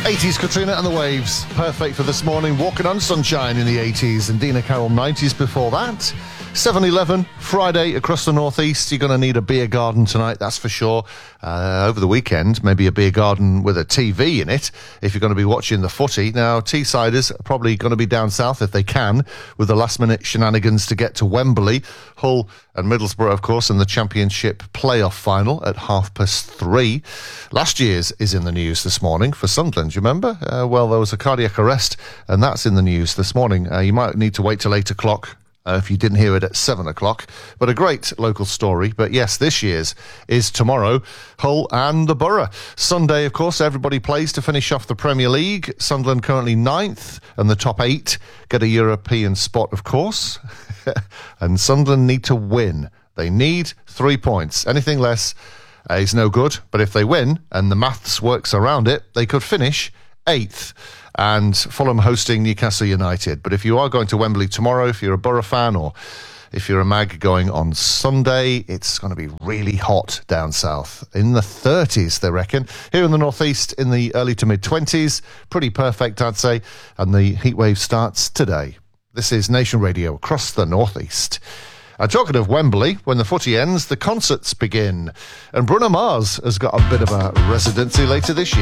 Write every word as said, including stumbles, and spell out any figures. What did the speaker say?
eighties Katrina and the Waves, perfect for this morning. Walking on Sunshine in the eighties, and Dina Carroll nineties before that. seven eleven, Friday across the northeast. You're going to need a beer garden tonight, that's for sure. Uh, over the weekend, maybe a beer garden with a T V in it if you're going to be watching the footy. Now, Teessiders are probably going to be down south if they can, with the last-minute shenanigans to get to Wembley. Hull and Middlesbrough, of course, in the Championship playoff final at half past three. Last year's is in the news this morning for Sunderland, do you remember? Uh, well, there was a cardiac arrest, and that's in the news this morning. Uh, you might need to wait till eight o'clock. Uh, if you didn't hear it at seven o'clock. But a great local story. But yes, this year's is tomorrow, Hull and the Borough. Sunday, of course, everybody plays to finish off the Premier League. Sunderland currently ninth, and the top eight get a European spot, of course. And Sunderland need to win. They need three points. Anything less uh, is no good. But if they win, and the maths works around it, they could finish eighth. And Fulham hosting Newcastle United. But if you are going to Wembley tomorrow, if you're a Borough fan, or if you're a mag going on Sunday, it's going to be really hot down south. In the thirties, they reckon. Here in the northeast, in the early to mid-twenties. Pretty perfect, I'd say. And the heatwave starts today. This is Nation Radio across the northeast. And talking of Wembley, when the footy ends, the concerts begin. And Bruno Mars has got a bit of a residency later this year.